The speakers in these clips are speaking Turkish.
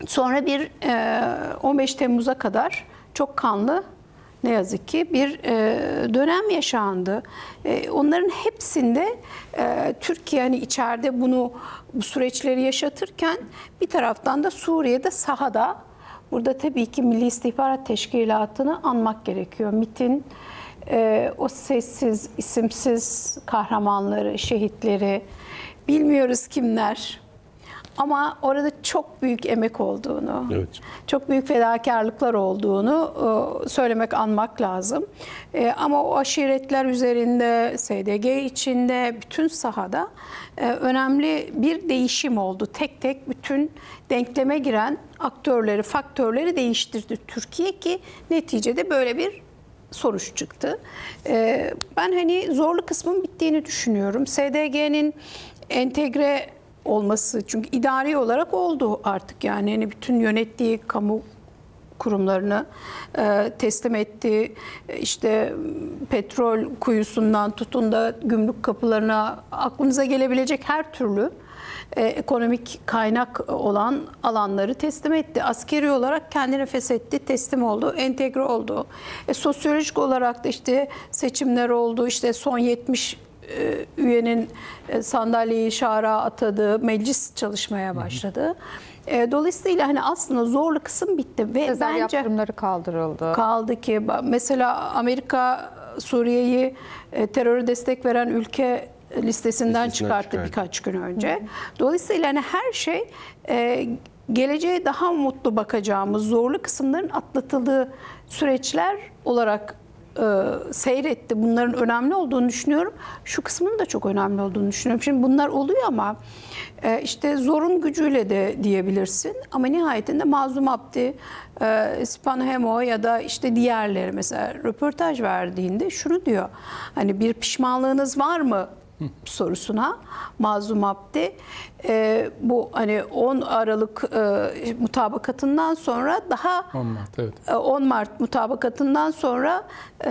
Sonra 15 Temmuz'a kadar çok kanlı, ne yazık ki bir dönem yaşandı. Onların hepsinde Türkiye hani içeride bu süreçleri yaşatırken bir taraftan da Suriye'de sahada, burada tabii ki Milli İstihbarat Teşkilatı'nı anmak gerekiyor. MİT'in o sessiz, isimsiz kahramanları, şehitleri, bilmiyoruz kimler. Ama orada çok büyük emek olduğunu, evet, çok büyük fedakarlıklar olduğunu söylemek, anmak lazım. Ama o aşiretler üzerinde, SDG içinde, bütün sahada önemli bir değişim oldu. Tek tek bütün denkleme giren aktörleri, faktörleri değiştirdi Türkiye ki neticede böyle bir sonuç çıktı. Ben hani zorlu kısmın bittiğini düşünüyorum. SDG'nin entegre olması, çünkü idari olarak oldu artık, yani hani bütün yönettiği kamu kurumlarını teslim etti. İşte petrol kuyusundan tutun da gümrük kapılarına, aklınıza gelebilecek her türlü ekonomik kaynak olan alanları teslim etti. Askeri olarak kendini feshetti, teslim oldu, entegre oldu. Sosyolojik olarak da işte seçimler oldu, işte son 70 üyenin sandalyeyi şara atadığı meclis çalışmaya başladı. Dolayısıyla hani aslında zorlu kısım bitti ve özel bence yaptırımları kaldırıldı. Kaldı ki mesela Amerika Suriye'yi teröre destek veren ülke listesinden çıkarttı birkaç gün önce. Dolayısıyla hani her şey geleceğe daha mutlu bakacağımız, zorlu kısımların atlatıldığı süreçler olarak seyretti. Bunların önemli olduğunu düşünüyorum. Şu kısmının da çok önemli olduğunu düşünüyorum. Şimdi bunlar oluyor ama işte zorun gücüyle de diyebilirsin. Ama nihayetinde Mazlum Abdi, Sipan Hemo ya da işte diğerleri mesela röportaj verdiğinde şunu diyor. Hani bir pişmanlığınız var mı sorusuna Mazlum Abdi bu hani 10 Aralık mutabakatından sonra daha 10 Mart, evet. 10 Mart mutabakatından sonra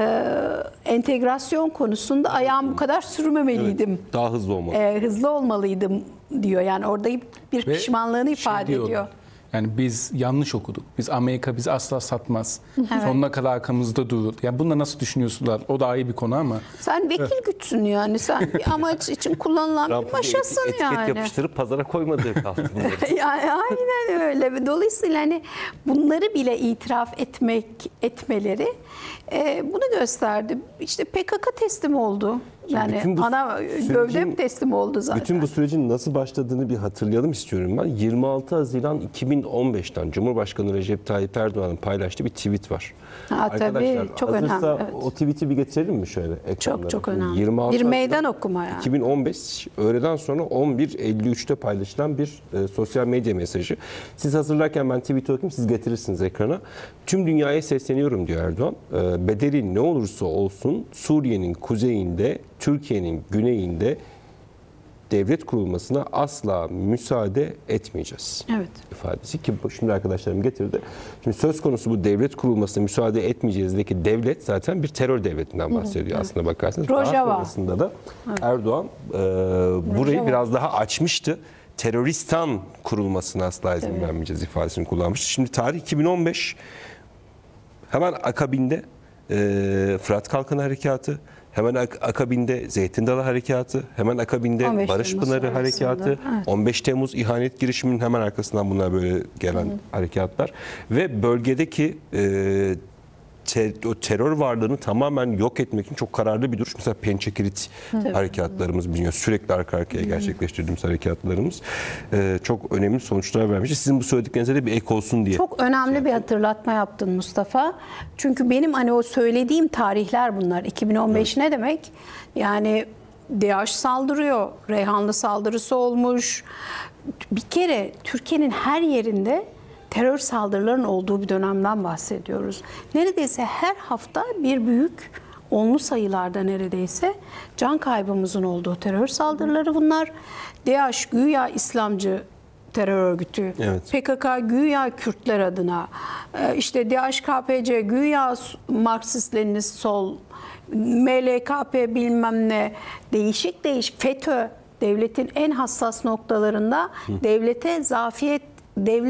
entegrasyon konusunda ayağım bu kadar sürmemeliydim. Evet, daha hızlı olmalı. Hızlı olmalıydım diyor. Yani orada bir pişmanlığını ifade ediyor. Yani biz yanlış okuduk. Biz Amerika bizi asla satmaz. Evet. Sonuna kadar arkamızda durur. Yani bunları nasıl düşünüyorsunlar? O da ayrı bir konu ama. Sen vekil güçsün yani. Sen bir amaç için kullanılan bir maşasın yani. Etiket yapıştırıp pazara koymadığı kaldı. Yani aynen öyle. Dolayısıyla hani bunları bile itiraf etmeleri bunu gösterdi. İşte PKK teslim oldu. Yani ana gövde teslim oldu zaten. Bütün bu sürecin nasıl başladığını bir hatırlayalım istiyorum ben. 26 Haziran 2015'ten Cumhurbaşkanı Recep Tayyip Erdoğan'ın paylaştığı bir tweet var. Tabii çok önemli. Evet. O tweet'i bir getirelim mi şöyle ekranlara? Çok önemli. 26 bir meydan okuma yani. 2015 öğleden sonra 11.53'te paylaşılan bir sosyal medya mesajı. Siz hazırlarken ben tweet'i okuyayım, siz getirirsiniz ekrana. Tüm dünyaya sesleniyorum diyor Erdoğan. Bedeli ne olursa olsun Suriye'nin kuzeyinde, Türkiye'nin güneyinde devlet kurulmasına asla müsaade etmeyeceğiz. Evet. İfadesi ki şimdi arkadaşlarım getirdi. Şimdi söz konusu bu devlet kurulmasına müsaade etmeyeceğizdeki devlet zaten bir terör devletinden bahsediyor aslında bakarsanız. Rojava. Daha sonrasında da Erdoğan burayı biraz daha açmıştı. Teröristan kurulmasına asla izin vermeyeceğiz ifadesini kullanmıştı. Şimdi tarih 2015, hemen akabinde Fırat Kalkanı Harekatı, hemen akabinde Zeytin Dalı Harekatı, hemen akabinde Barış Pınarı Harekatı, evet. 15 Temmuz ihanet girişiminin hemen arkasından bunlar böyle gelen harekatlar ve bölgedeki o terör varlığını tamamen yok etmek için çok kararlı bir duruş. Mesela Pençekilit harekatlarımız biliyor. Sürekli arka arkaya gerçekleştirdiğimiz harekatlarımız çok önemli sonuçlar vermiş. Sizin bu söylediklerinize de bir ek olsun diye. Çok önemli bir hatırlatma yaptın Mustafa. Çünkü benim hani o söylediğim tarihler bunlar. 2015 ne demek? Yani DAEŞ saldırıyor. Reyhanlı saldırısı olmuş. Bir kere Türkiye'nin her yerinde terör saldırılarının olduğu bir dönemden bahsediyoruz. Neredeyse her hafta bir büyük, onlu sayılarda neredeyse can kaybımızın olduğu terör saldırıları bunlar. DAEŞ güya İslamcı terör örgütü, evet. PKK güya Kürtler adına, işte DAEŞ-KPC güya Marksist-Leninist sol, MLKP bilmem ne, değişik FETÖ devletin en hassas noktalarında devlete zafiyet,